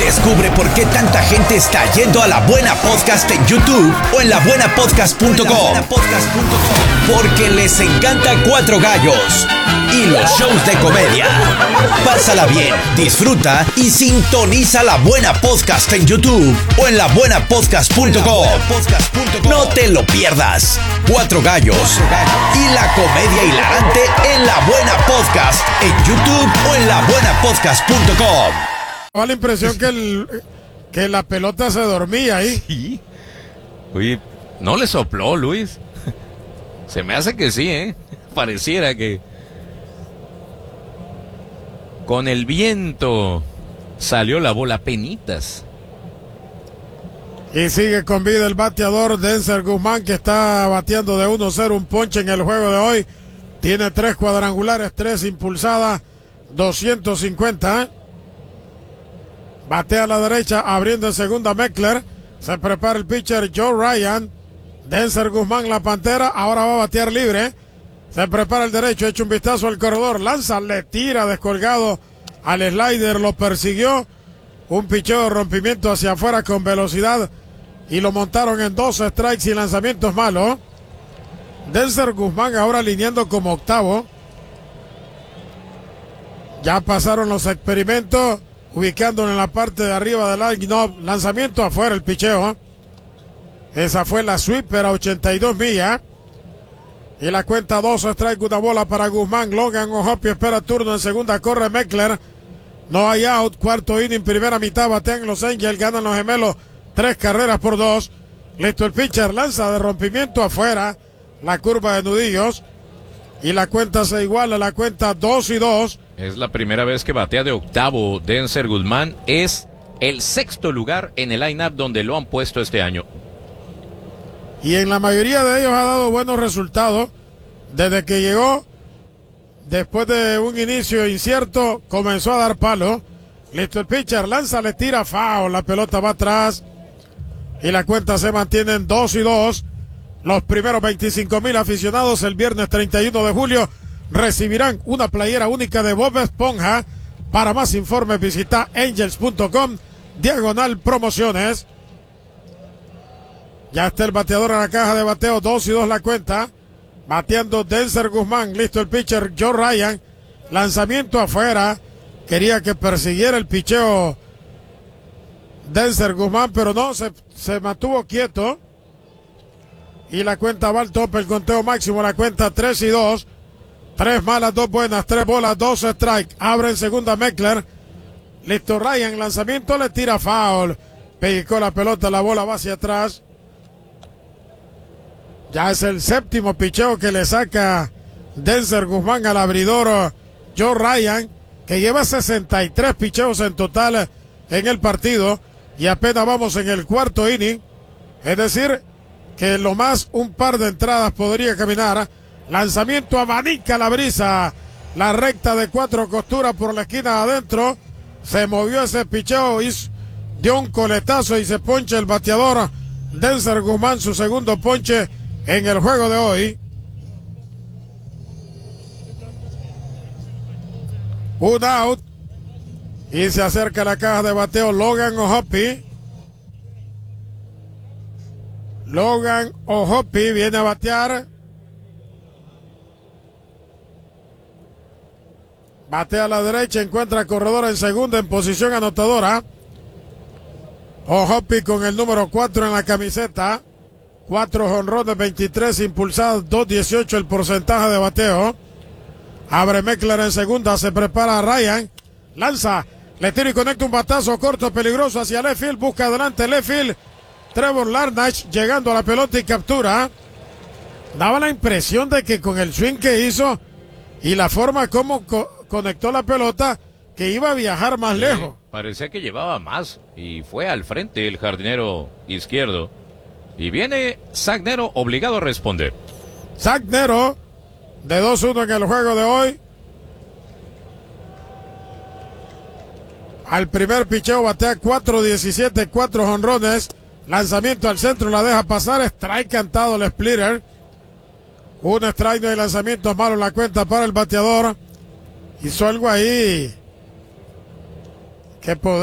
Descubre por qué tanta gente está yendo a La Buena Podcast en YouTube o en labuenapodcast.com. Porque les encanta Cuatro Gallos y los shows de comedia. Pásala bien, disfruta y sintoniza La Buena Podcast en YouTube o en labuenapodcast.com. No te lo pierdas. Cuatro Gallos y la comedia hilarante en La Buena Podcast en YouTube o en labuenapodcast.com. Da la impresión que la pelota se dormía ahí. Sí. Oye, no le sopló, Luis. Se me hace que sí, ¿eh? Pareciera que con el viento salió la bola penitas. Y sigue con vida el bateador Denzer Guzmán, que está bateando de 1-0, un ponche en el juego de hoy. Tiene 3 cuadrangulares, 3 impulsadas, 250. Batea a la derecha, abriendo en segunda Meckler. Se prepara el pitcher Joe Ryan. Denzer Guzmán, la Pantera, ahora va a batear libre. Se prepara el derecho, echa un vistazo al corredor, lanza, le tira descolgado al slider, lo persiguió. Un picheo de rompimiento hacia afuera con velocidad y lo montaron en 2 strikes y lanzamientos malos. Denzer Guzmán ahora alineando como octavo. Ya pasaron los experimentos, ubicándolo en la parte de arriba del line-up. Lanzamiento afuera, el picheo. Esa fue la sweeper a 82 millas. Y la cuenta 2 strike, una bola para Guzmán. Logan O'Hoppe espera turno en segunda, corre Meckler. No hay out, cuarto inning, primera mitad, batean los Angels, ganan los Gemelos 3 carreras por 2. Listo el pitcher, lanza de rompimiento afuera, la curva de nudillos. Y la cuenta se iguala, la cuenta 2-2. Es la primera vez que batea de octavo Denzer Guzmán. Es el 6º lugar en el line-up donde lo han puesto este año. Y en la mayoría de ellos ha dado buenos resultados. Desde que llegó, después de un inicio incierto, comenzó a dar palo. Listo el pitcher, lanza, le tira, foul, la pelota va atrás. Y la cuenta se mantiene en 2-2. Los primeros 25,000 aficionados el viernes 31 de julio recibirán una playera única de Bob Esponja. Para más informes visita angels.com/promociones. Ya está el bateador en la caja de bateo, 2-2 la cuenta. Bateando Denzer Guzmán, listo el pitcher Joe Ryan. Lanzamiento afuera. Quería que persiguiera el picheo Denzer Guzmán, pero no, se mantuvo quieto. Y la cuenta va al tope, el conteo máximo, la cuenta 3-2. 3 malas, 2 buenas, 3 bolas, 2 strike. Abre en segunda Meckler. Listo Ryan, lanzamiento, le tira foul. Pellizcó la pelota, la bola va hacia atrás. Ya es el 7º picheo que le saca Denzer Guzmán al abridor Joe Ryan, que lleva 63 picheos en total en el partido. Y apenas vamos en el 4º inning. Es decir, que lo más un par de entradas podría caminar. Lanzamiento, abanica la brisa. La recta de 4 costuras por la esquina adentro. Se movió ese picheo, dio un coletazo y se poncha el bateador Denzer Guzmán, su segundo ponche en el juego de hoy. Un out. Y se acerca a la caja de bateo Logan O'Hoppe. Logan O'Hoppe viene a batear. Batea a la derecha, encuentra corredor en segunda en posición anotadora. O'Hoppe con el número 4 en la camiseta. 4 jonrones, 23 impulsados, 2.18 el porcentaje de bateo. Abre Meckler en segunda, se prepara Ryan. Lanza, le tira y conecta un batazo corto, peligroso hacia left field, busca adelante left field. Trevor Larnach llegando a la pelota y captura. Daba la impresión de que con el swing que hizo y la forma como conectó la pelota, que iba a viajar más lejos. Parecía que llevaba más y fue al frente el jardinero izquierdo. Y viene Zach Nero obligado a responder. Zach Nero de 2-1 en el juego de hoy. Al primer picheo batea 4-17, 4 jonrones. Lanzamiento al centro, la deja pasar. Strike cantado el splitter. Un strike de lanzamientos malos, la cuenta para el bateador. Hizo algo ahí que